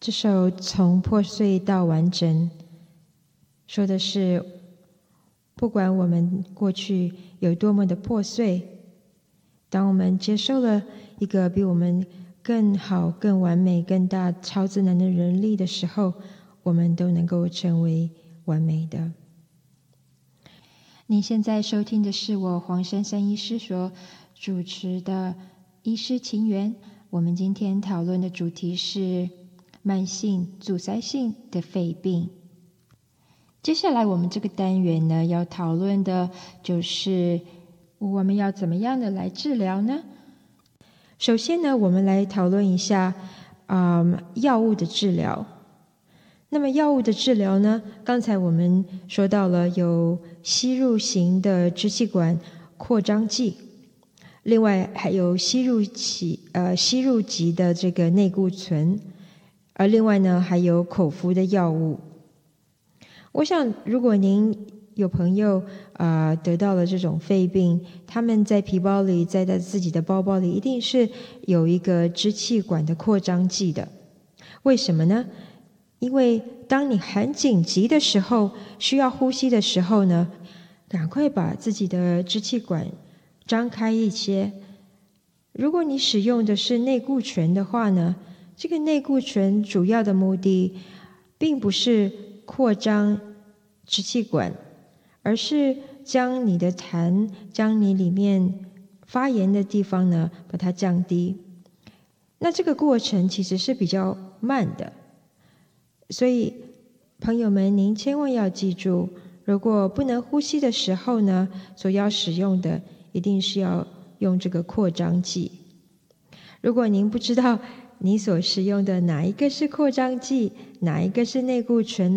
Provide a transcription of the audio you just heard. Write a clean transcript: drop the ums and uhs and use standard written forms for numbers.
这首从破碎到完整，说的是，不管我们过去有多么的破碎，当我们接受了一个比我们更好、更完美、更大、超自然的能力的时候，我们都能够成为完美的。您现在收听的是我黄珊珊医师所主持的医师情缘。我们今天讨论的主题是慢性阻塞性的肺病。接下来我们这个单元呢，要讨论的就是我们要怎么样的来治疗呢？首先呢，我们来讨论一下药物的治疗。那么药物的治疗呢，刚才我们说到了有吸入型的支气管扩张剂，另外还有吸入级的这个类固醇，而另外呢还有口服的药物。我想如果您有朋友得到了这种肺病，他们在皮包里，在自己的包包里一定是有一个支气管的扩张剂的。为什么呢？因为当你很紧急的时候，需要呼吸的时候呢，赶快把自己的支气管张开一些。如果你使用的是类固醇的话呢，这个类固醇主要的目的并不是扩张支气管，而是将你的痰，将你里面发炎的地方呢，把它降低。那这个过程其实是比较慢的，所以朋友们，您千万要记住，如果不能呼吸的时候呢，所要使用的一定是要用这个扩张剂。如果您不知道你所使用的哪一个是扩张剂，哪一个是类固醇呢？